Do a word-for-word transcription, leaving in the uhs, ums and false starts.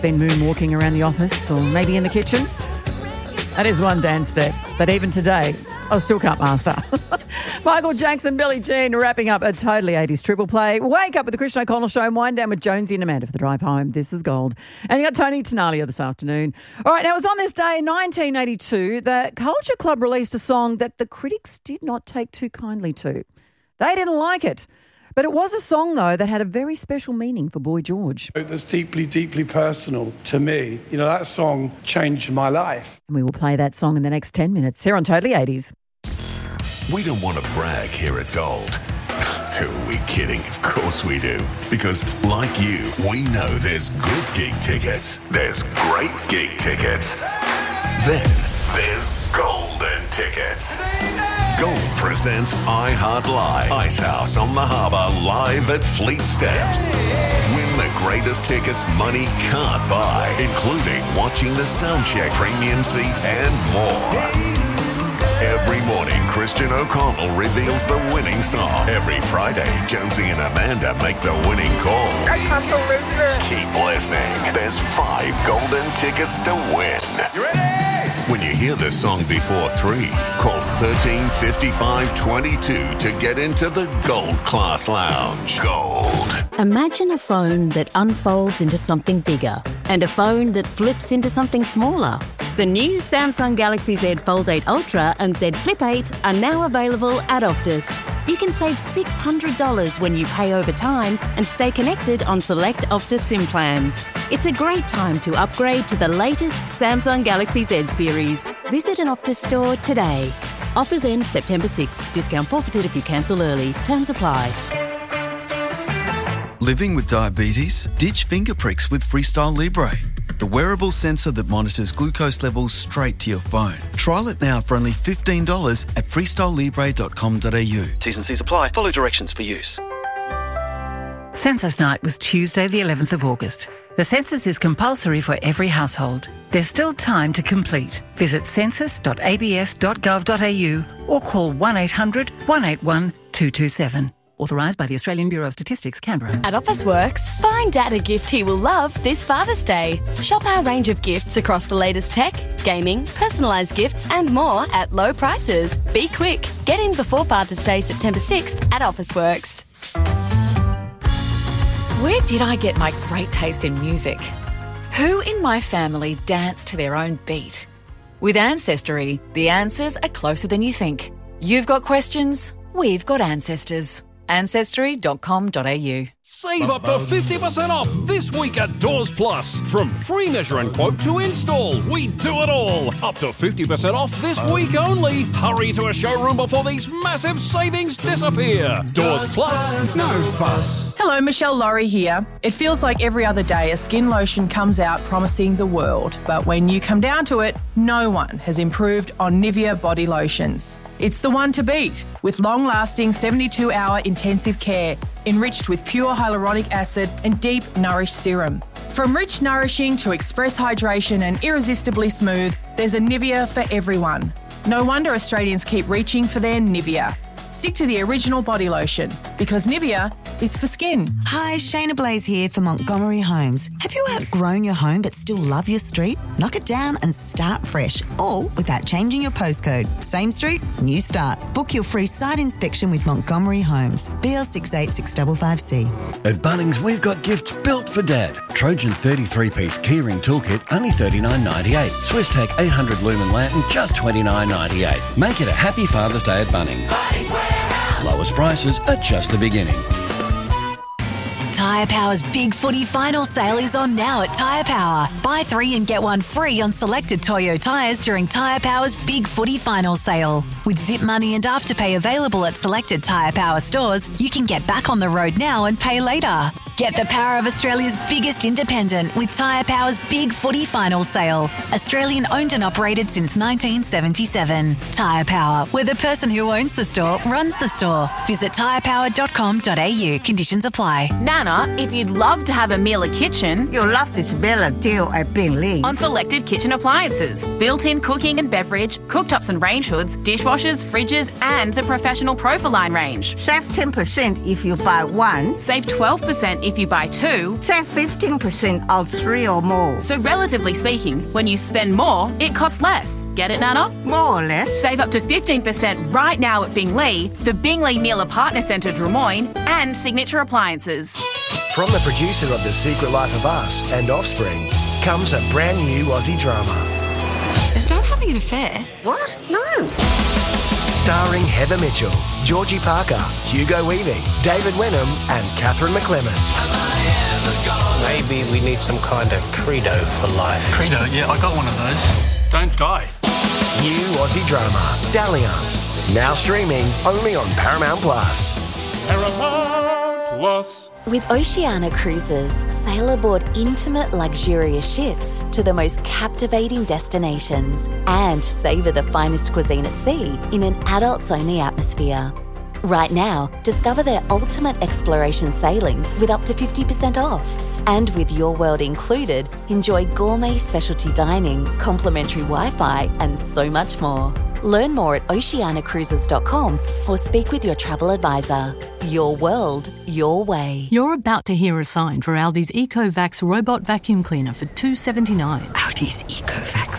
Been moonwalking around the office or maybe in the kitchen? That is one dance step that even today I still can't master. Michael Jackson, Billie Jean, wrapping up a totally eighties triple play. Wake up with the Christian O'Connell Show and wind down with Jonesy and Amanda for the drive home. This is gold. And you got Tony Tenalia this afternoon. All right, now it was on this day in nineteen eighty-two that Culture Club released a song that the critics did not take too kindly to. They didn't like it. But it was a song, though, that had a very special meaning for Boy George. That's deeply, deeply personal to me. You know, that song changed my life. And we will play that song in the next ten minutes here on Totally eighties. We don't want to brag here at Gold. Who are we kidding? Of course we do. Because, like you, we know there's good gig tickets. There's great gig tickets. Then there's golden tickets. Gold presents iHeart Live, Icehouse on the Harbour, live at Fleet Steps. Win the greatest tickets money can't buy, including watching the soundcheck, premium seats, and more. Every morning, Christian O'Connell reveals the winning song. Every Friday, Jonesy and Amanda make the winning call. I can't believe it. Keep listening. There's five golden tickets to win. You ready? When you hear the song before three, call thirteen fifty-five twenty-two to get into the Gold Class Lounge. Gold. Imagine a phone that unfolds into something bigger and a phone that flips into something smaller. The new Samsung Galaxy Z Fold eight Ultra and Z Flip eight are now available at Optus. You can save six hundred dollars when you pay over time and stay connected on select Optus SIM plans. It's a great time to upgrade to the latest Samsung Galaxy Z series. Visit an Optus store today. Offers end September sixth. Discount forfeited if you cancel early. Terms apply. Living with diabetes? Ditch finger pricks with Freestyle Libre, the wearable sensor that monitors glucose levels straight to your phone. Trial it now for only fifteen dollars at freestyle libre dot com dot a u. T's and C's apply. Follow directions for use. Census night was Tuesday the eleventh of August. The census is compulsory for every household. There's still time to complete. Visit census dot a b s dot gov dot a u or call one eight hundred one eight one two two seven. Authorised by the Australian Bureau of Statistics, Canberra. At Officeworks, find Dad a gift he will love this Father's Day. Shop our range of gifts across the latest tech, gaming, personalised gifts and more at low prices. Be quick. Get in before Father's Day, September sixth at Officeworks. Where did I get my great taste in music? Who in my family danced to their own beat? With Ancestry, the answers are closer than you think. You've got questions, we've got ancestors. ancestry dot com dot a u. Save up to fifty percent off this week at Doors Plus. From free measure and quote to install, we do it all. Up to fifty percent off this week only. Hurry to a showroom before these massive savings disappear. Doors Plus, no fuss. Hello, Michelle Laurie here. It feels like every other day a skin lotion comes out promising the world. But when you come down to it, no one has improved on Nivea body lotions. It's the one to beat, with long-lasting seventy-two hour intensive care, enriched with pure hyaluronic acid and deep nourished serum. From rich nourishing to express hydration and irresistibly smooth, there's a Nivea for everyone. No wonder Australians keep reaching for their Nivea. Stick to the original body lotion, because Nivea is for skin. Hi, Shayna Blaze here for Montgomery Homes. Have you outgrown your home but still love your street? Knock it down and start fresh, all without changing your postcode. Same street, new start. Book your free site inspection with Montgomery Homes. B L six eight six five five C. At Bunnings, we've got gifts built for Dad. Trojan thirty-three piece keyring toolkit, only thirty-nine ninety-eight. SwissTech eight hundred lumen lantern, just twenty-nine ninety-eight. Make it a happy Father's Day at Bunnings. Bunnings Warehouse. Lowest prices are just the beginning. Tyre Power's Big Footy Final Sale is on now at Tyre Power. Buy three and get one free on selected Toyo tyres during Tyre Power's Big Footy Final Sale. With Zip Money and Afterpay available at selected Tyre Power stores, you can get back on the road now and pay later. Get the power of Australia's biggest independent with Tyre Power's Big Footy Final Sale. Australian owned and operated since nineteen seventy-seven. Tyre Power, where the person who owns the store runs the store. Visit tyre power dot com dot a u. Conditions apply. Nana, if you'd love to have a Miele kitchen, you'll love this Miele deal at Bingley. On selected kitchen appliances, built-in cooking and beverage, cooktops and range hoods, dishwashers, fridges, and the professional Profiline range. Save ten percent if you buy one. Save twelve percent if you buy two. Save fifteen percent on three or more. So relatively speaking, when you spend more, it costs less. Get it, Nana? More or less. Save up to fifteen percent right now at Bingley, the Bingley Miele Partner Centre Drummoyne, and Signature Appliances. From the producer of The Secret Life of Us and Offspring comes a brand new Aussie drama. Is Dad having an affair? What? No. Starring Heather Mitchell, Georgie Parker, Hugo Weaving, David Wenham and Catherine McClements. Maybe we need some kind of credo for life. Credo? Yeah, I got one of those. Don't die. New Aussie drama, Dalliance. Now streaming only on Paramount Plus. Paramount Plus. With Oceania Cruises, sail aboard intimate, luxurious ships to the most captivating destinations and savour the finest cuisine at sea in an adults-only atmosphere. Right now, discover their ultimate exploration sailings with up to fifty percent off. And with Your World included, enjoy gourmet specialty dining, complimentary Wi-Fi, and so much more. Learn more at oceania cruises dot com or speak with your travel advisor. Your world, your way. You're about to hear a sign for Aldi's EcoVax robot vacuum cleaner for two dollars seventy-nine. Aldi's EcoVax